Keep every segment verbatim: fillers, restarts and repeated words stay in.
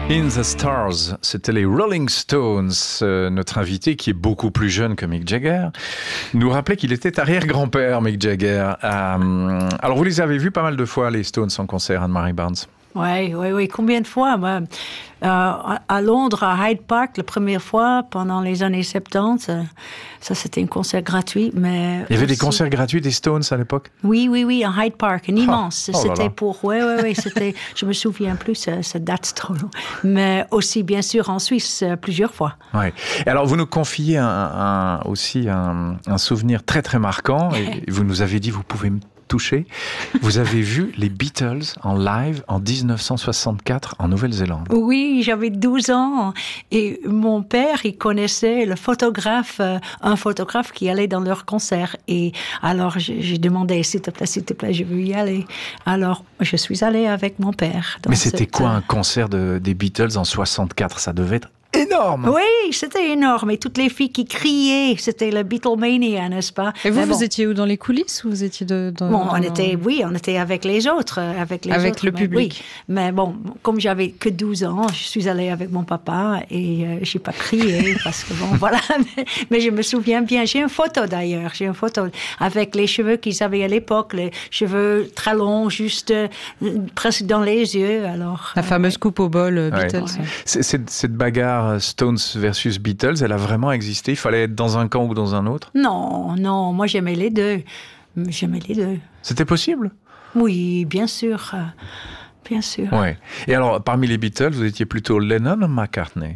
In the Stars, c'était les Rolling Stones. Euh, notre invité, qui est beaucoup plus jeune que Mick Jagger, nous rappelait qu'il était arrière-grand-père, Mick Jagger. Euh, alors, vous les avez vus pas mal de fois, les Stones, en concert, Anne-Marie Barnes? Oui, oui, oui. Combien de fois? Moi, euh, à Londres, à Hyde Park, la première fois, pendant les années soixante-dix, ça, ça c'était un concert gratuit. Mais il y avait aussi... des concerts gratuits des Stones à l'époque? Oui, oui, oui, à Hyde Park, un immense. Oh, oh c'était là là. pour... Oui, oui, oui, c'était... je me souviens plus, ça, ça date trop long. Mais aussi, bien sûr, en Suisse, plusieurs fois. Oui. Et alors, vous nous confiez un, un, aussi un, un souvenir très, très marquant. Et vous nous avez dit, vous pouvez me touché. Vous avez vu les Beatles en live en dix-neuf cent soixante-quatre en Nouvelle-Zélande. Oui, j'avais douze ans et mon père, il connaissait le photographe, euh, un photographe qui allait dans leur concert. Et alors, j'ai, j'ai demandé, s'il te plaît, s'il te plaît, je veux y aller. Alors, je suis allée avec mon père. Mais c'était cette... quoi un concert de, des Beatles en soixante-quatre? Ça devait être énorme. Oui, c'était énorme. Et toutes les filles qui criaient, c'était le Beatlemania, n'est-ce pas? Et vous, mais vous bon. étiez où, dans les coulisses ou vous étiez de, dans, Bon, dans... on était, oui, on était avec les autres, avec les avec autres, le mais, public. Oui. Mais bon, comme j'avais que douze ans, je suis allée avec mon papa et euh, j'ai pas crié parce que bon, voilà. Mais, mais je me souviens bien. J'ai une photo d'ailleurs. J'ai une photo avec les cheveux qu'ils avaient à l'époque, les cheveux très longs, juste euh, presque dans les yeux. Alors. La euh, fameuse ouais. coupe au bol euh, Beatles. Ouais. Ouais. C'est, c'est, cette bagarre Stones versus Beatles, elle a vraiment existé? Il fallait être dans un camp ou dans un autre? Non, non. Moi, j'aimais les deux. J'aimais les deux. C'était possible? Oui, bien sûr. Bien sûr. Ouais. Et alors, parmi les Beatles, vous étiez plutôt Lennon ou McCartney?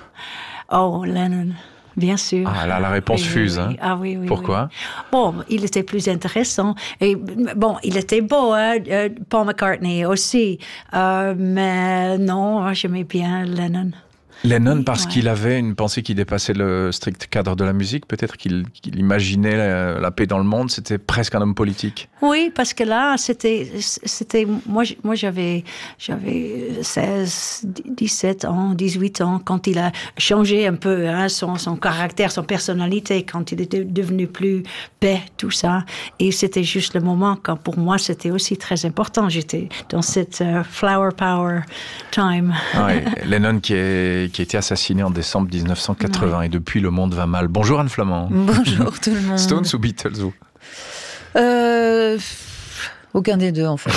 Oh, Lennon. Bien sûr. Ah là, la réponse oui, fuse. Oui, oui. Hein. Ah oui, oui. Pourquoi? Oui. Bon, il était plus intéressant. Et bon, il était beau, hein, Paul McCartney aussi. Euh, mais non, j'aimais bien Lennon. Lennon, parce ouais. qu'il avait une pensée qui dépassait le strict cadre de la musique, peut-être qu'il, qu'il imaginait la, la paix dans le monde, c'était presque un homme politique. Oui, parce que là, c'était, c'était moi, moi j'avais, j'avais seize, dix-sept ans, dix-huit ans, quand il a changé un peu hein, son, son caractère, son personnalité, quand il était devenu plus paix, tout ça. Et c'était juste le moment quand, pour moi, c'était aussi très important. J'étais dans cette uh, flower power time. Ouais, Lennon qui est qui a été assassiné en décembre dix-neuf cent quatre-vingts ouais. Et depuis le monde va mal. Bonjour Anne Flamand. Bonjour tout le monde. Stones ou Beatles vous? euh, Aucun des deux en fait.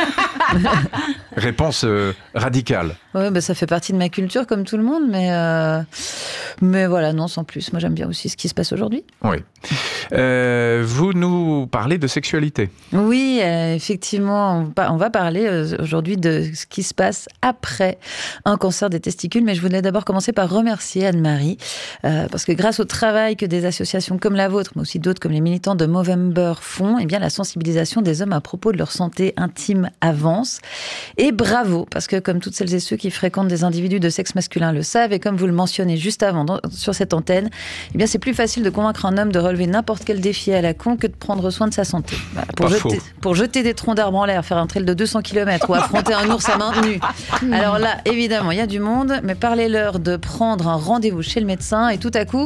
Réponse euh, radicale. Ouais, bah, ça fait partie de ma culture comme tout le monde, mais euh, mais voilà, non, sans plus. Moi, j'aime bien aussi ce qui se passe aujourd'hui. Oui. Euh, vous nous parlez de sexualité. Oui, euh, effectivement, on va parler euh, aujourd'hui de ce qui se passe après un cancer des testicules, mais je voulais d'abord commencer par remercier Anne-Marie, euh, parce que grâce au travail que des associations comme la vôtre, mais aussi d'autres comme les militants de Movember font, eh bien la sensibilisation des hommes à propos de leur santé intime avance. Et bravo, parce que comme toutes celles et ceux qui fréquentent des individus de sexe masculin le savent, et comme vous le mentionnez juste avant dans, sur cette antenne, eh bien c'est plus facile de convaincre un homme de relever n'importe quel défi à la con que de prendre soin de sa santé. Bah, pour, jeter, pour jeter des troncs d'arbres en l'air, faire un trail de deux cents kilomètres ou affronter un ours à main nue. Alors là, évidemment, il y a du monde, mais parlez-leur de prendre un rendez-vous chez le médecin et tout à coup...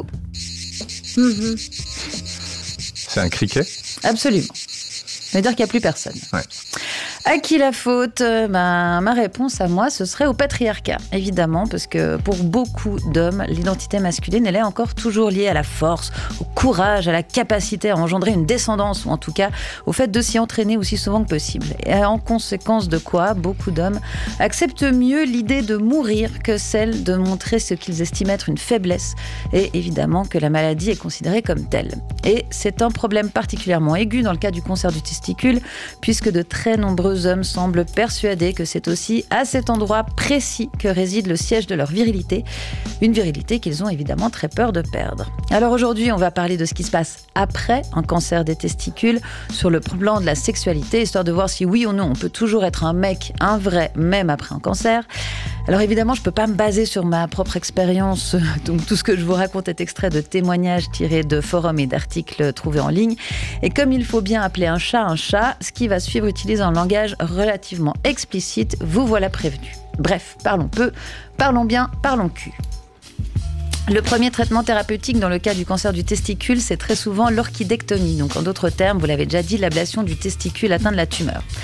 C'est un criquet? Absolument. Ça veut dire qu'il n'y a plus personne. Ouais. À qui la faute? Ben, ma réponse à moi, ce serait au patriarcat, évidemment, parce que pour beaucoup d'hommes, l'identité masculine, elle est encore toujours liée à la force, au courage, à la capacité à engendrer une descendance, ou en tout cas au fait de s'y entraîner aussi souvent que possible. Et en conséquence de quoi, beaucoup d'hommes acceptent mieux l'idée de mourir que celle de montrer ce qu'ils estiment être une faiblesse, et évidemment que la maladie est considérée comme telle. Et c'est un problème particulièrement aigu dans le cas du cancer du testicule, puisque de très nombreux hommes semblent persuadés que c'est aussi à cet endroit précis que réside le siège de leur virilité, une virilité qu'ils ont évidemment très peur de perdre. Alors aujourd'hui, on va parler de ce qui se passe après un cancer des testicules sur le plan de la sexualité, histoire de voir si oui ou non on peut toujours être un mec, un vrai, même après un cancer. Alors évidemment, je ne peux pas me baser sur ma propre expérience, donc tout ce que je vous raconte est extrait de témoignages tirés de forums et d'articles trouvés en ligne. Et comme il faut bien appeler un chat un chat, ce qui va suivre utilise un langage relativement explicite, vous voilà prévenu. Bref, parlons peu, parlons bien, parlons cul. Le premier traitement thérapeutique dans le cas du cancer du testicule, c'est très souvent l'orchidectomie. Donc en d'autres termes, vous l'avez déjà dit, l'ablation du testicule atteint de la tumeur.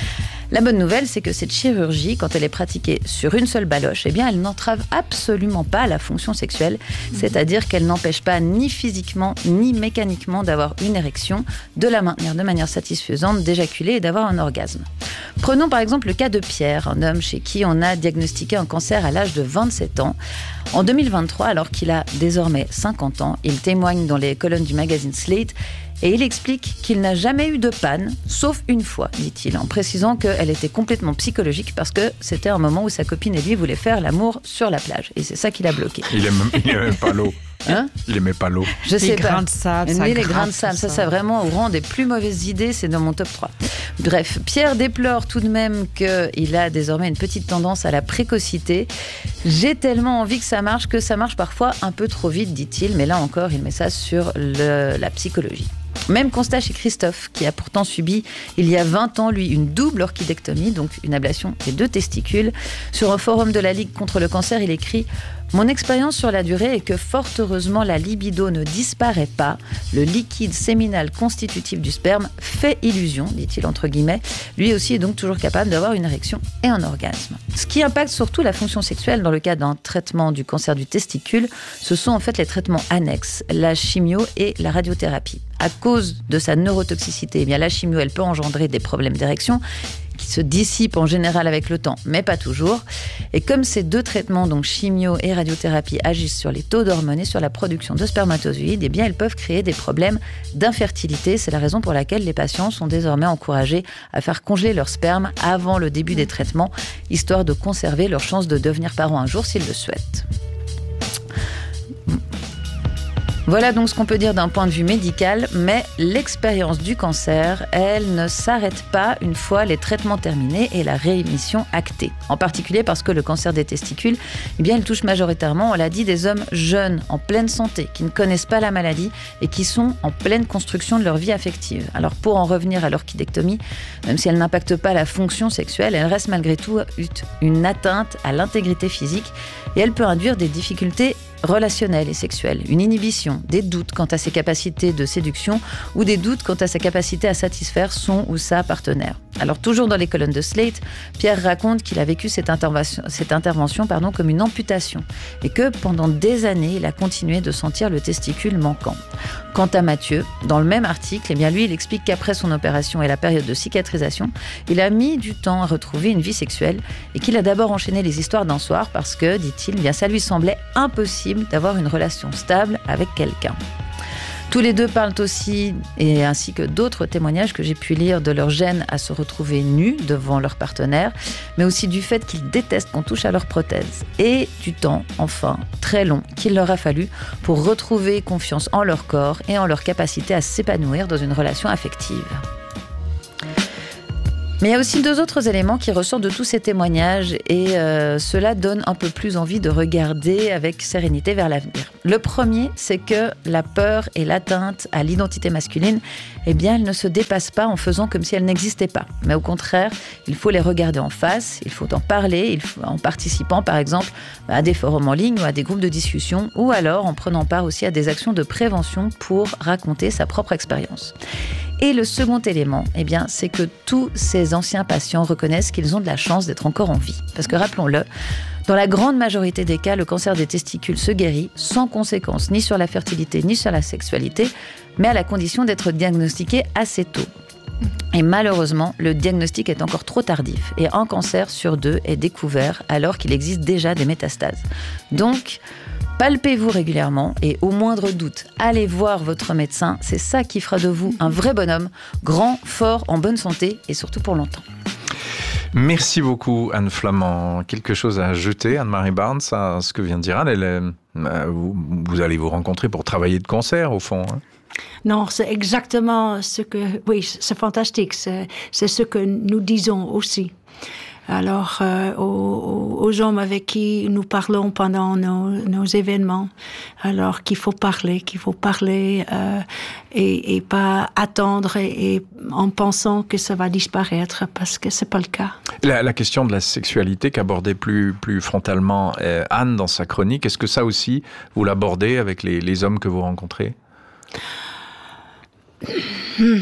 La bonne nouvelle, c'est que cette chirurgie, quand elle est pratiquée sur une seule baloche, eh bien, elle n'entrave absolument pas la fonction sexuelle, c'est-à-dire qu'elle n'empêche pas ni physiquement ni mécaniquement d'avoir une érection, de la maintenir de manière satisfaisante, d'éjaculer et d'avoir un orgasme. Prenons par exemple le cas de Pierre, un homme chez qui on a diagnostiqué un cancer à l'âge de vingt-sept ans. En deux mille vingt-trois, alors qu'il a désormais cinquante ans, il témoigne dans les colonnes du magazine Slate et il explique qu'il n'a jamais eu de panne, sauf une fois, dit-il, en précisant qu'elle était complètement psychologique parce que c'était un moment où sa copine et lui voulaient faire l'amour sur la plage. Et c'est ça qui l'a bloqué. Il aime, il aimait pas l'eau. Hein Il aimait pas l'eau. Je sais les pas. grains de sable, ça Oui, les gratte, grains de sable, ça, ça. ça vraiment au rang des plus mauvaises idées, c'est dans mon top trois. Bref, Pierre déplore tout de même qu'il a désormais une petite tendance à la précocité. J'ai tellement envie que ça marche que ça marche parfois un peu trop vite, dit-il, mais là encore, il met ça sur le, la psychologie. Même constat chez Christophe, qui a pourtant subi, il y a vingt ans, lui, une double orchidectomie, donc une ablation des deux testicules. Sur un forum de la Ligue contre le cancer, il écrit « Mon expérience sur la durée est que, fort heureusement, la libido ne disparaît pas. Le liquide séminal constitutif du sperme fait illusion, dit-il entre guillemets. Lui aussi est donc toujours capable d'avoir une érection et un orgasme. » Ce qui impacte surtout la fonction sexuelle dans le cas d'un traitement du cancer du testicule, ce sont en fait les traitements annexes, la chimio et la radiothérapie. À cause de sa neurotoxicité, eh bien la chimio, elle peut engendrer des problèmes d'érection qui se dissipent en général avec le temps, mais pas toujours. Et comme ces deux traitements, donc chimio et radiothérapie, agissent sur les taux d'hormones et sur la production de spermatozoïdes, eh bien ils peuvent créer des problèmes d'infertilité. C'est la raison pour laquelle les patients sont désormais encouragés à faire congeler leur sperme avant le début des traitements, histoire de conserver leur chance de devenir parents un jour s'ils le souhaitent. Voilà donc ce qu'on peut dire d'un point de vue médical, mais l'expérience du cancer, elle ne s'arrête pas une fois les traitements terminés et la rémission actée. En particulier parce que le cancer des testicules, eh bien, il touche majoritairement, on l'a dit, des hommes jeunes, en pleine santé, qui ne connaissent pas la maladie et qui sont en pleine construction de leur vie affective. Alors pour en revenir à l'orchidectomie, même si elle n'impacte pas la fonction sexuelle, elle reste malgré tout une atteinte à l'intégrité physique et elle peut induire des difficultés relationnelle et sexuelle, une inhibition, des doutes quant à ses capacités de séduction ou des doutes quant à sa capacité à satisfaire son ou sa partenaire. Alors toujours dans les colonnes de Slate, Pierre raconte qu'il a vécu cette intervention, cette intervention pardon, comme une amputation et que pendant des années, il a continué de sentir le testicule manquant. Quant à Mathieu, dans le même article, eh bien lui, il explique qu'après son opération et la période de cicatrisation, il a mis du temps à retrouver une vie sexuelle et qu'il a d'abord enchaîné les histoires d'un soir parce que, dit-il, eh bien ça lui semblait impossible d'avoir une relation stable avec quelqu'un. Tous les deux parlent aussi, et ainsi que d'autres témoignages que j'ai pu lire, de leur gêne à se retrouver nus devant leur partenaire, mais aussi du fait qu'ils détestent qu'on touche à leur prothèse. Et du temps, enfin, très long, qu'il leur a fallu pour retrouver confiance en leur corps et en leur capacité à s'épanouir dans une relation affective. Mais il y a aussi deux autres éléments qui ressortent de tous ces témoignages et euh, cela donne un peu plus envie de regarder avec sérénité vers l'avenir. Le premier, c'est que la peur et l'atteinte à l'identité masculine, eh bien, elles ne se dépassent pas en faisant comme si elles n'existaient pas. Mais au contraire, il faut les regarder en face, il faut en parler, il faut, en participant par exemple à des forums en ligne ou à des groupes de discussion ou alors en prenant part aussi à des actions de prévention pour raconter sa propre expérience. Et le second élément, eh bien, c'est que tous ces anciens patients reconnaissent qu'ils ont de la chance d'être encore en vie. Parce que rappelons-le, dans la grande majorité des cas, le cancer des testicules se guérit sans conséquence ni sur la fertilité ni sur la sexualité, mais à la condition d'être diagnostiqué assez tôt. Et malheureusement, le diagnostic est encore trop tardif et un cancer sur deux est découvert alors qu'il existe déjà des métastases. Donc, palpez-vous régulièrement et au moindre doute, allez voir votre médecin. C'est ça qui fera de vous un vrai bonhomme, grand, fort, en bonne santé et surtout pour longtemps. Merci beaucoup Anne Flamand. Quelque chose à ajouter, Anne-Marie Barnes, à ce que vient de dire Anne. Elle est, vous, vous allez vous rencontrer pour travailler de concert au fond, hein? Non, c'est exactement ce que... Oui, c'est fantastique. C'est, c'est ce que nous disons aussi. Alors, euh, aux, aux hommes avec qui nous parlons pendant nos, nos événements, alors qu'il faut parler, qu'il faut parler euh, et, et pas attendre et, et en pensant que ça va disparaître, parce que c'est pas le cas. La, la question de la sexualité qu'abordait plus, plus frontalement euh, Anne dans sa chronique, est-ce que ça aussi, vous l'abordez avec les, les hommes que vous rencontrez ? Hmm.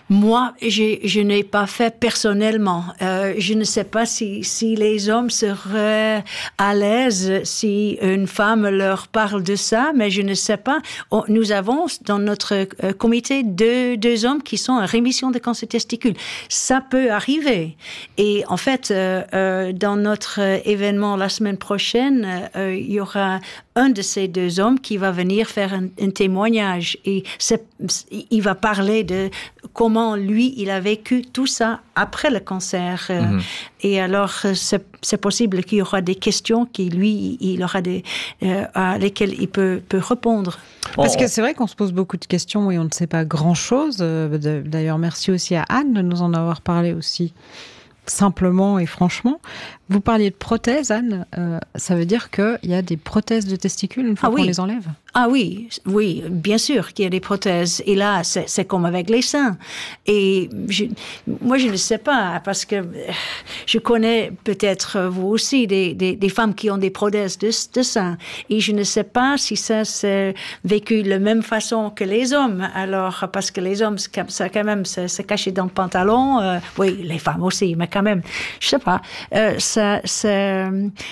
Moi, j'ai, je n'ai pas fait personnellement. Euh, je ne sais pas si, si les hommes seraient à l'aise si une femme leur parle de ça, mais je ne sais pas. On, nous avons dans notre euh, comité deux, deux hommes qui sont en rémission de cancer testicule. Ça peut arriver. Et en fait, euh, euh, dans notre événement la semaine prochaine, euh, il y aura un de ces deux hommes qui va venir faire un, un témoignage et c'est, il va parler de comment lui, il a vécu tout ça après le cancer. Mm-hmm. Et alors, c'est, c'est possible qu'il y aura des questions qui, lui, il aura des, euh, à lesquelles il peut, peut répondre. Parce que c'est vrai qu'on se pose beaucoup de questions et on ne sait pas grand-chose. D'ailleurs, merci aussi à Anne de nous en avoir parlé aussi simplement et franchement. Vous parliez de prothèses, Anne. Euh, ça veut dire qu'il y a des prothèses de testicules une fois ah, qu'on oui. les enlève? Ah oui, oui, bien sûr qu'il y a des prothèses. Et là, c'est, c'est comme avec les seins. Et je, moi, je ne sais pas, parce que je connais peut-être vous aussi des, des, des femmes qui ont des prothèses de, de seins. Et je ne sais pas si ça s'est vécu de la même façon que les hommes. Alors, parce que les hommes, ça quand même, c'est, c'est caché dans le pantalon. Euh, oui, les femmes aussi, mais quand même, je sais pas. Euh, ça, c'est,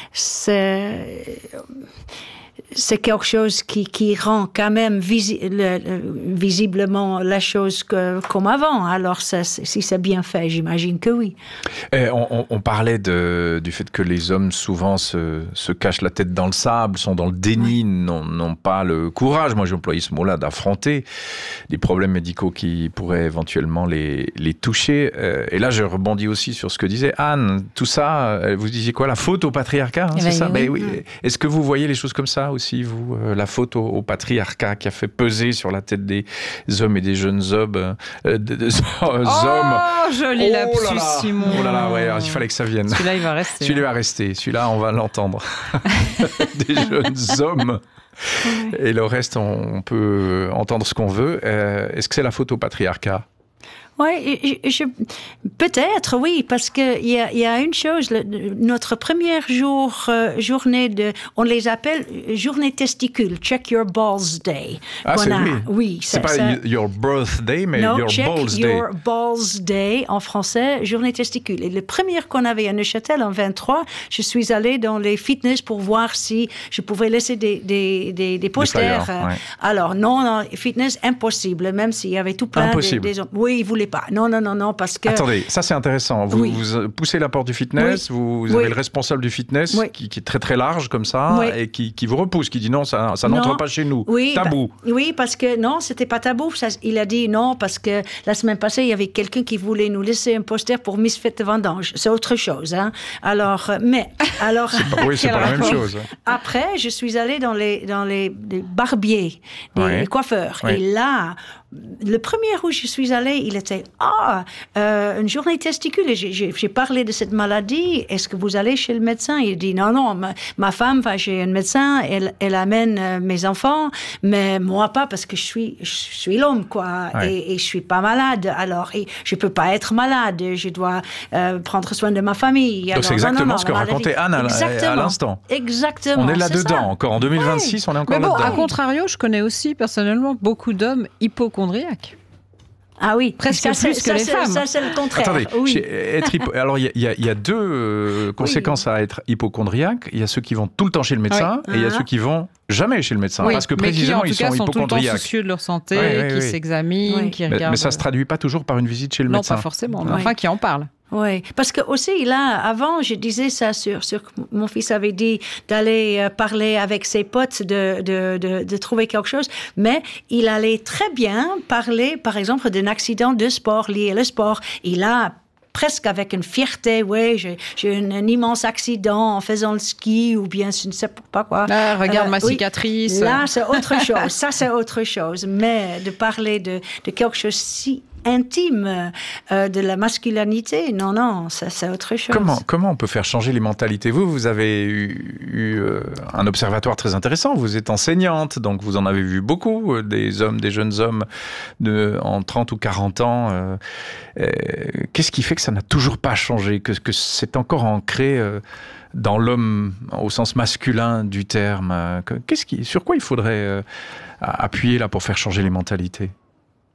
c'est, c'est quelque chose qui, qui rend quand même visi- le, le, visiblement la chose que, comme avant. Alors, ça, si c'est bien fait, j'imagine que oui. Et on, on parlait de, du fait que les hommes souvent se, se cachent la tête dans le sable, sont dans le déni, oui. n'ont, n'ont pas le courage, moi j'ai employé ce mot-là, d'affronter les problèmes médicaux qui pourraient éventuellement les, les toucher. Et là, je rebondis aussi sur ce que disait Anne. Tout ça, vous disiez quoi? La faute au patriarcat, hein, c'est ben, ça oui. Ben, oui. Est-ce que vous voyez les choses comme ça aussi? Aussi, vous, euh, la faute au, au patriarcat qui a fait peser sur la tête des hommes et des jeunes hommes. Euh, des, des oh, hommes. Joli oh lapsus, Simon. Oh là là, ouais, alors, il fallait que ça vienne. Celui-là, il va rester. Celui-là va rester. Celui-là, on va l'entendre. Des jeunes hommes. Ouais. Et le reste, on, on peut entendre ce qu'on veut. Euh, est-ce que c'est la faute au patriarcat? Oui, je, je, peut-être, oui, parce qu'il y a, y a une chose, le, notre premier jour, euh, journée de, on les appelle journée testicule, check your balls day. Ah, c'est a, oui. Oui. C'est, c'est pas ça, your birthday, mais no, your check balls your day. balls day, en français, journée testicule. Et le premier qu'on avait à Neuchâtel, en vingt-trois, je suis allée dans les fitness pour voir si je pouvais laisser des, des, des, des posters. Flyers, ouais. Alors, non, non, fitness, impossible, même s'il y avait tout plein impossible. de, des hommes. Oui, ils voulaient pas. Non, non, non, non, parce que... Attendez, ça c'est intéressant. Vous, oui. vous poussez la porte du fitness, oui. vous, vous avez oui. le responsable du fitness oui. qui, qui est très très large comme ça oui. et qui, qui vous repousse, qui dit non, ça, ça n'entre non. pas chez nous. Oui, tabou. Bah, oui, parce que non, c'était pas tabou. Ça, il a dit non, parce que la semaine passée, il y avait quelqu'un qui voulait nous laisser un poster pour Misfit de Vendange. C'est autre chose. Hein. Alors, mais... alors, c'est pas, oui, c'est pas la même chose. Après, je suis allée dans les, dans les, les barbiers, les, oui. les coiffeurs. Oui. Et là... Le premier où je suis allée, il était « Ah, euh, une journée testicule. » Et j'ai, j'ai, j'ai parlé de cette maladie. Est-ce que vous allez chez le médecin? Il dit « Non, non, ma, ma femme va chez un médecin. Elle, elle amène euh, mes enfants. Mais moi pas parce que je suis, je suis l'homme, quoi. Ouais. Et, et je suis pas malade. Alors, et je peux pas être malade. Je dois euh, prendre soin de ma famille. Donc alors, c'est exactement non, non, non, ce que racontait Anne à, à l'instant. Exactement. On est là-dedans. Encore en deux mille vingt-six, ouais. on est encore Mais bon, là-dedans. À contrario, je connais aussi personnellement beaucoup d'hommes hypochondriaques. Ah oui, presque ça, plus c'est, que ça, les femmes. Ça, c'est le contraire. Attendez, oui. être hypo... alors il y, y, y a deux euh, conséquences oui. à être hypochondriaque. Il y a ceux qui vont tout le temps chez le médecin oui. et il uh-huh. y a ceux qui vont jamais chez le médecin oui. parce que précisément mais qui, en tout ils cas, sont, sont hypochondriaques. Tout le temps soucieux de leur santé, oui, oui, qui oui. s'examinent, oui. qui mais, regardent. Mais ça se traduit pas toujours par une visite chez le non, médecin. Non, pas forcément. Mais oui. Enfin, qui en parle. Oui, parce que aussi, là, avant, je disais ça sur, sur mon fils avait dit d'aller euh, parler avec ses potes, de, de, de, de trouver quelque chose, mais il allait très bien parler, par exemple, d'un accident de sport, lié au sport. Il a presque avec une fierté, oui, j'ai, j'ai un, un immense accident en faisant le ski, ou bien je ne sais pas quoi. Ah, regarde euh, ma oui, cicatrice. Là, c'est autre chose. Ça, c'est autre chose. Mais de parler de, de quelque chose si intime euh, de la masculinité, non, non, ça, c'est autre chose. Comment, comment on peut faire changer les mentalités? Vous, vous avez eu, eu euh, un observatoire très intéressant. Vous êtes enseignante, donc vous en avez vu beaucoup, euh, des hommes, des jeunes hommes de, en trente ou quarante ans. Euh, euh, qu'est-ce qui fait que ça n'a toujours pas changé, que, que c'est encore ancré euh, dans l'homme au sens masculin du terme? Qu'est-ce qui, sur quoi il faudrait euh, appuyer là pour faire changer les mentalités?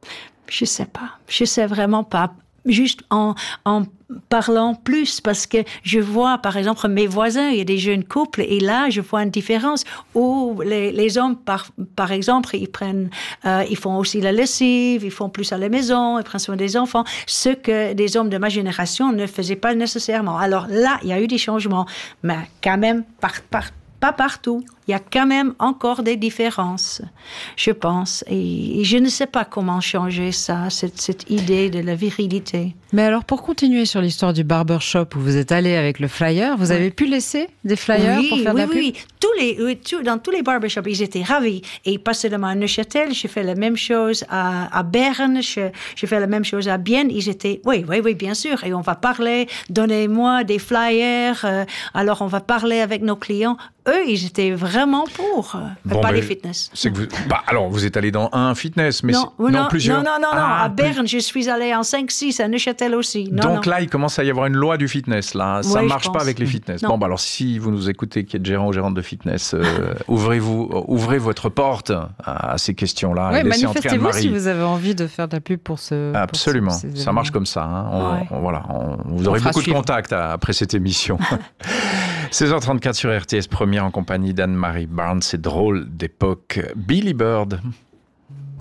Je sais pas. Je sais vraiment pas. Juste en, en parlant plus, parce que je vois, par exemple, mes voisins, il y a des jeunes couples, et là, je vois une différence où les, les hommes, par, par exemple, ils prennent, euh, ils font aussi la lessive, ils font plus à la maison, ils prennent soin des enfants, ce que des hommes de ma génération ne faisaient pas nécessairement. Alors là, il y a eu des changements, mais quand même, par, par, pas partout. Il y a quand même encore des différences, je pense. Et, et je ne sais pas comment changer ça, cette, cette idée de la virilité. Mais alors, pour continuer sur l'histoire du barbershop où vous êtes allé avec le flyer, vous avez pu laisser des flyers oui, pour faire oui, de la oui, pub? oui. Tous les, oui, tout, dans tous les barbershops, ils étaient ravis. Et pas seulement à Neuchâtel, j'ai fait la même chose à, à Berne, j'ai fait la même chose à Bienne. Ils étaient, oui, oui, oui, bien sûr. Et on va parler, donnez-moi des flyers. Euh, alors, on va parler avec nos clients. Eux, ils étaient vraiment pour. Bon, pas ben, les fitness. C'est que vous... bah, alors, vous êtes allé dans un fitness, mais non, c'est... non, non, plusieurs. Non, non, non, ah, non. À Berne, plus... je suis allée en cinq six, à Neuchâtel aussi. Non, Donc non. là, il commence à y avoir une loi du fitness. Là. Ça ne ouais, marche pas avec les fitness. Non. Bon, bah alors, si vous nous écoutez, qui êtes gérant ou gérante de fitness, euh, ouvrez-vous, euh, ouvrez votre porte à, à ces questions-là. Oui, Et laissez entrer manifestez-vous Anne-Marie. si vous avez envie de faire de la pub pour ce. Absolument. Pour ce, ça marche comme ça. Hein. On, ouais. on, voilà, on, vous aurez on beaucoup suivre. de contacts à, après cette émission. seize heures trente-quatre sur R T S, première en compagnie d'Anne-Marie Barnes. C'est drôle d'époque. Billy Bird.